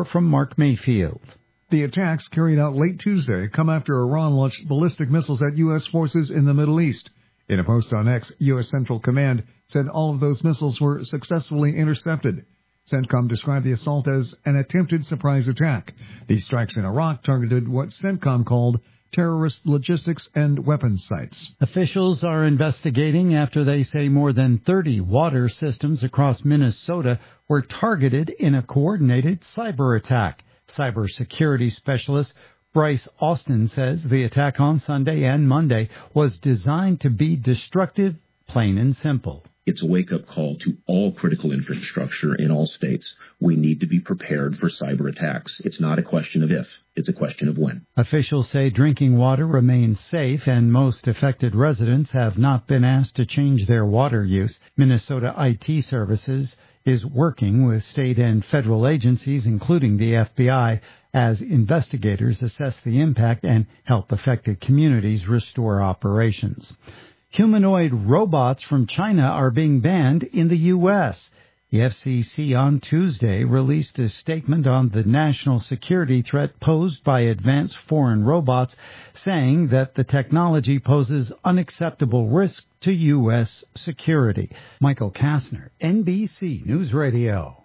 More from Mark Mayfield. The attacks carried out late Tuesday come after Iran launched ballistic missiles at U.S. forces in the Middle East. In a post on X, U.S. Central Command said all of those missiles were successfully intercepted. CENTCOM described the assault as an attempted surprise attack. These strikes in Iraq targeted what CENTCOM called terrorist logistics and weapons sites. Officials are investigating after they say more than 30 water systems across Minnesota were targeted in a coordinated cyber attack. Cybersecurity specialist Bryce Austin says the attack on Sunday and Monday was designed to be destructive, plain and simple. It's a wake-up call to all critical infrastructure in all states. We need to be prepared for cyber attacks. It's not a question of if, it's a question of when. Officials say drinking water remains safe and most affected residents have not been asked to change their water use. Minnesota IT Services is working with state and federal agencies, including the FBI, as investigators assess the impact and help affected communities restore operations. Humanoid robots from China are being banned in the U.S. The FCC on Tuesday released a statement on the national security threat posed by advanced foreign robots, saying that the technology poses unacceptable risk to U.S. security. Michael Kastner, NBC News Radio.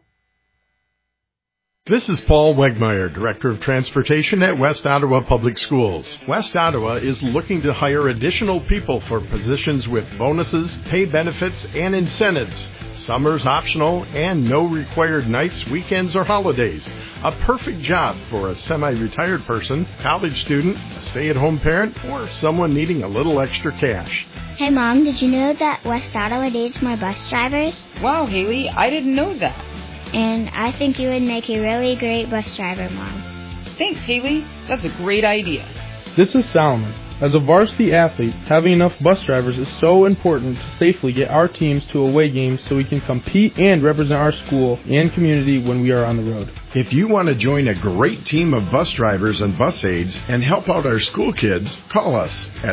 This is Paul Wegmeyer, Director of Transportation at West Ottawa Public Schools. West Ottawa is looking to hire additional people for positions with bonuses, pay benefits, and incentives. Summer's optional and no required nights, weekends, or holidays. A perfect job for a semi-retired person, college student, a stay-at-home parent, or someone needing a little extra cash. Hey, Mom, did you know that West Ottawa needs more bus drivers? Wow, Haley, I didn't know that. And I think you would make a really great bus driver, Mom. Thanks, Haley. That's a great idea. This is Salomon. As a varsity athlete, having enough bus drivers is so important to safely get our teams to away games so we can compete and represent our school and community when we are on the road. If you want to join a great team of bus drivers and bus aides and help out our school kids, call us at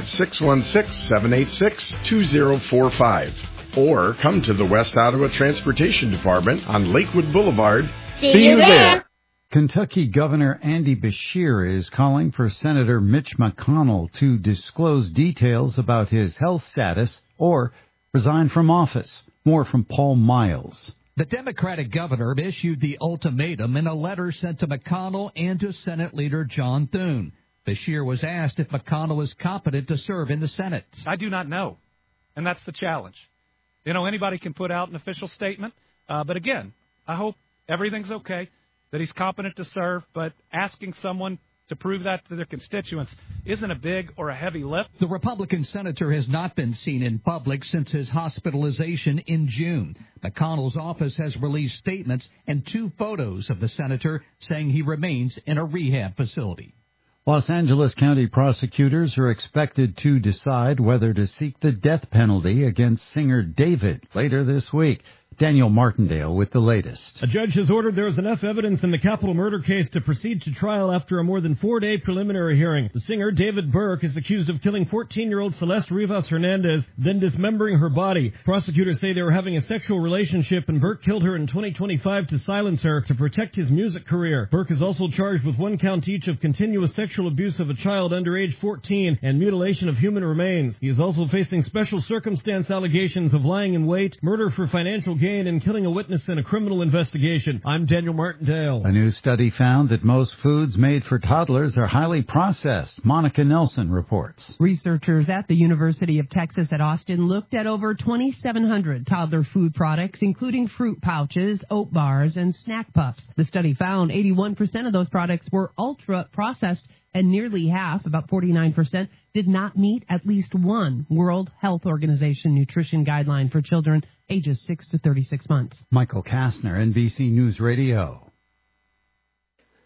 616-786-2045. Or come to the West Ottawa Transportation Department on Lakewood Boulevard. See you there! Kentucky Governor Andy Beshear is calling for Senator Mitch McConnell to disclose details about his health status or resign from office. More from Paul Miles. The Democratic governor issued the ultimatum in a letter sent to McConnell and to Senate Leader John Thune. Beshear was asked if McConnell is competent to serve in the Senate. I do not know, and that's the challenge. You know, anybody can put out an official statement, but again, I hope everything's okay, that he's competent to serve, but asking someone to prove that to their constituents isn't a big or a heavy lift. The Republican senator has not been seen in public since his hospitalization in June. McConnell's office has released statements and 2 photos of the senator saying he remains in a rehab facility. Los Angeles County prosecutors are expected to decide whether to seek the death penalty against singer David later this week. Daniel Martindale with the latest. A judge has ordered there is enough evidence in the capital murder case to proceed to trial after a more than 4-day preliminary hearing. The singer, David Burke, is accused of killing 14-year-old Celeste Rivas Hernandez, then dismembering her body. Prosecutors say they were having a sexual relationship, and Burke killed her in 2025 to silence her to protect his music career. Burke is also charged with 1 count each of continuous sexual abuse of a child under age 14 and mutilation of human remains. He is also facing special circumstance allegations of lying in wait, murder for financial gain, and killing a witness in a criminal investigation. I'm Daniel Martindale. A new study found that most foods made for toddlers are highly processed. Monica Nelson reports. Researchers at the University of Texas at Austin looked at over 2,700 toddler food products, including fruit pouches, oat bars, and snack puffs. The study found 81% of those products were ultra-processed, and nearly half, about 49%, did not meet at least one World Health Organization nutrition guideline for children ages 6 to 36 months. Michael Kastner, NBC News Radio.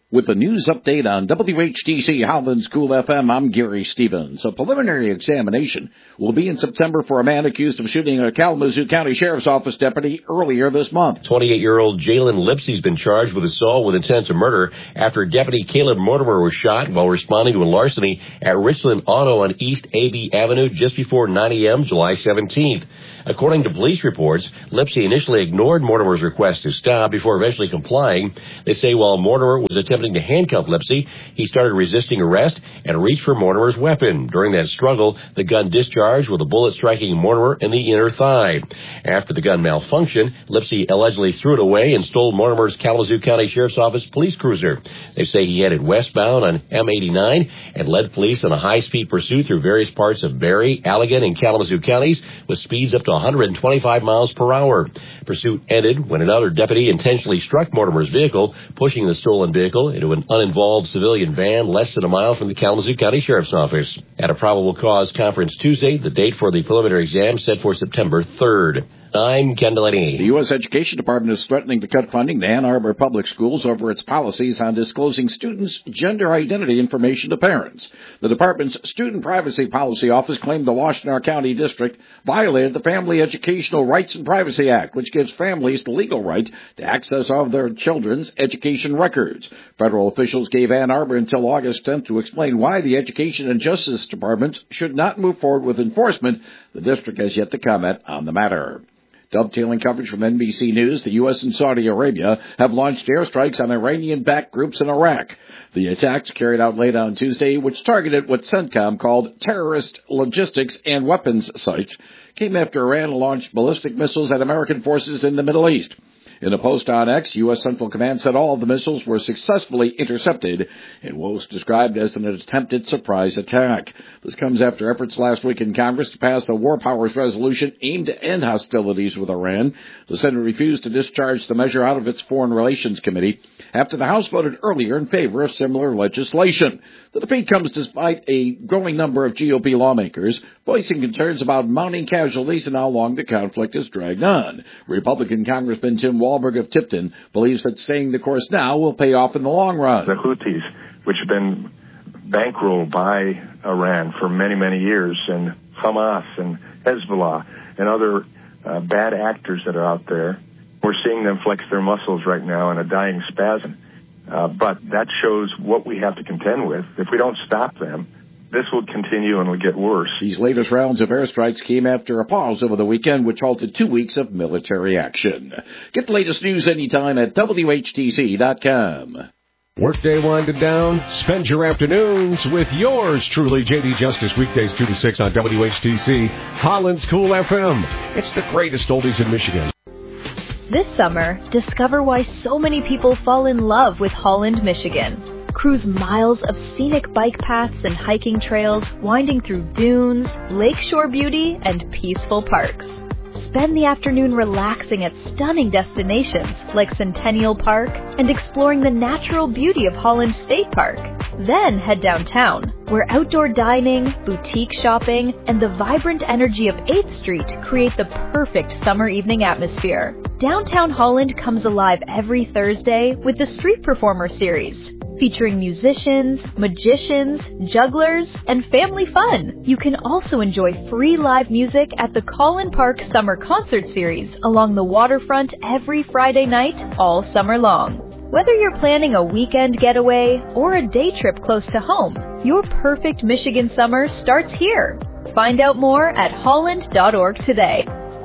With the news update on WHTC Holland School FM, I'm Gary Stevens. A preliminary examination will be in September for a man accused of shooting a Kalamazoo County Sheriff's Office deputy earlier this month. 28-year-old Jalen Lipsey has been charged with assault with intent to murder after Deputy Caleb Mortimer was shot while responding to a larceny at Richland Auto on East AB Avenue just before 9 a.m. July 17th. According to police reports, Lipsey initially ignored Mortimer's request to stop before eventually complying. They say while Mortimer was attempting to handcuff Lipsey, he started resisting arrest and reached for Mortimer's weapon. During that struggle, the gun discharged with a bullet striking Mortimer in the inner thigh. After the gun malfunctioned, Lipsey allegedly threw it away and stole Mortimer's Kalamazoo County Sheriff's Office police cruiser. They say he headed westbound on M89 and led police on a high-speed pursuit through various parts of Berry, Allegan, and Kalamazoo counties with speeds up to 125 miles per hour. Pursuit ended when another deputy intentionally struck Mortimer's vehicle, pushing the stolen vehicle into an uninvolved civilian van less than a mile from the Kalamazoo County Sheriff's Office. At a probable cause conference Tuesday, the date for the preliminary exam set for September 3rd. I'm Ken Delaney. The U.S. Education Department is threatening to cut funding to Ann Arbor Public Schools over its policies on disclosing students' gender identity information to parents. The department's Student Privacy Policy Office claimed the Washtenaw County District violated the Family Educational Rights and Privacy Act, which gives families the legal right to access all of their children's education records. Federal officials gave Ann Arbor until August 10th to explain why the Education and Justice Departments should not move forward with enforcement. The district has yet to comment on the matter. Dovetailing coverage from NBC News, the U.S. and Saudi Arabia have launched airstrikes on Iranian-backed groups in Iraq. The attacks carried out late on Tuesday, which targeted what CENTCOM called terrorist logistics and weapons sites, came after Iran launched ballistic missiles at American forces in the Middle East. In a post on X, U.S. Central Command said all of the missiles were successfully intercepted in what was described as an attempted surprise attack. This comes after efforts last week in Congress to pass a war powers resolution aimed to end hostilities with Iran. The Senate refused to discharge the measure out of its Foreign Relations Committee after the House voted earlier in favor of similar legislation. The defeat comes despite a growing number of GOP lawmakers voicing concerns about mounting casualties and how long the conflict has dragged on. Republican Congressman Tim Walberg of Tipton believes that staying the course now will pay off in the long run. The Houthis, which have been bankrolled by Iran for many, many years, and Hamas and Hezbollah and other bad actors that are out there, we're seeing them flex their muscles right now in a dying spasm. But that shows what we have to contend with. If we don't stop them, this will continue and will get worse. These latest rounds of airstrikes came after a pause over the weekend, which halted 2 weeks of military action. Get the latest news anytime at WHTC.com. Workday winding down. Spend your afternoons with yours truly, J.D. Justice, weekdays 2 to 6 on WHTC, Holland School FM. It's the greatest oldies in Michigan. This summer, discover why so many people fall in love with Holland, Michigan. Cruise miles of scenic bike paths and hiking trails, winding through dunes, lakeshore beauty, and peaceful parks. Spend the afternoon relaxing at stunning destinations like Centennial Park and exploring the natural beauty of Holland State Park. Then head downtown, where outdoor dining, boutique shopping, and the vibrant energy of 8th Street create the perfect summer evening atmosphere. Downtown Holland comes alive every Thursday with the Street Performer Series, featuring musicians, magicians, jugglers, and family fun. You can also enjoy free live music at the Collin Park Summer Concert Series along the waterfront every Friday night all summer long. Whether you're planning a weekend getaway or a day trip close to home, your perfect Michigan summer starts here. Find out more at holland.org today.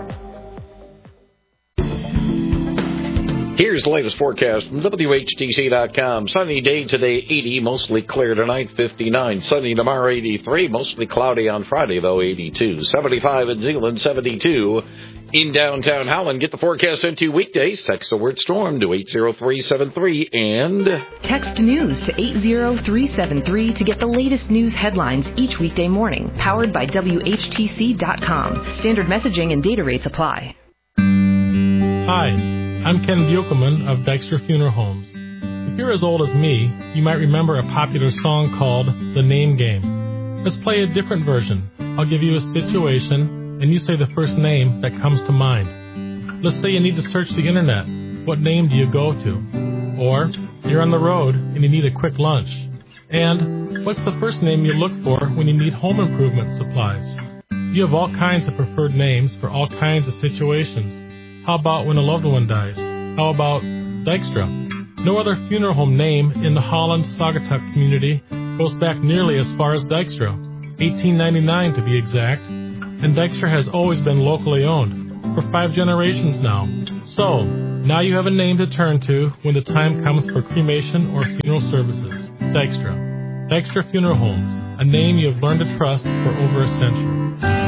Here's the latest forecast from WHTC.com. Sunny day today, 80, mostly clear tonight, 59. Sunny tomorrow, 83. Mostly cloudy on Friday, though, 82. 75 in Zeeland, 72. In downtown Holland, get the forecast sent to you weekdays. Text the word storm to 80373 and text news to 80373 to get the latest news headlines each weekday morning. Powered by WHTC.com. Standard messaging and data rates apply. Hi, I'm Ken Buchelman of Dykstra Funeral Homes. If you're as old as me, you might remember a popular song called The Name Game. Let's play a different version. I'll give you a situation, and you say the first name that comes to mind. Let's say you need to search the internet. What name do you go to? Or, you're on the road and you need a quick lunch? And what's the first name you look for when you need home improvement supplies? You have all kinds of preferred names for all kinds of situations. How about when a loved one dies? How about Dykstra? No other funeral home name in the Holland-Saugatuck community goes back nearly as far as Dykstra, 1899 to be exact, and Dykstra has always been locally owned, for 5 generations now. So, now you have a name to turn to when the time comes for cremation or funeral services. Dykstra. Dykstra Funeral Homes, a name you have learned to trust for over a century.